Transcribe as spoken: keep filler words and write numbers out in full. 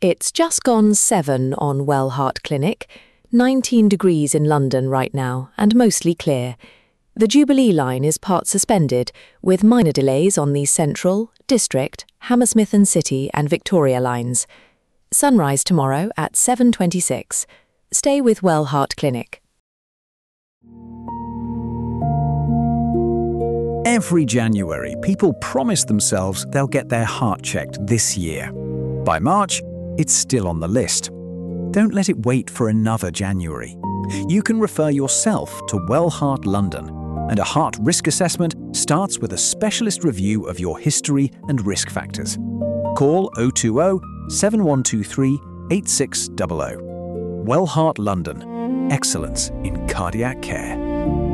It's just gone seven on Wellheart Clinic, nineteen degrees in London right now and mostly clear. The Jubilee line is part suspended, with minor delays on the Central, District, Hammersmith and City and Victoria lines. Sunrise tomorrow at seven twenty-six. Stay with Wellheart Clinic. Every January, people promise themselves they'll get their heart checked this year. By March, it's still on the list. Don't let it wait for another January. You can refer yourself to Wellheart London, and a heart risk assessment starts with a specialist review of your history and risk factors. Call oh two oh, seven one two three, eight six zero zero. Wellheart London. Excellence in cardiac care.